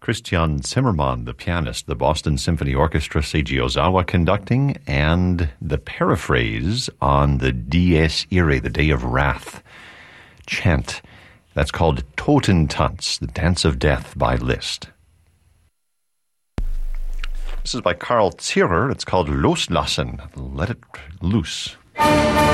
Christian Zimmermann, the pianist, the Boston Symphony Orchestra, Seiji Ozawa conducting, and the paraphrase on the Dies Irae, the Day of Wrath chant. That's called Totentanz, the Dance of Death by Liszt. This is by Karl Zierer. It's called Loslassen, Let It Loose.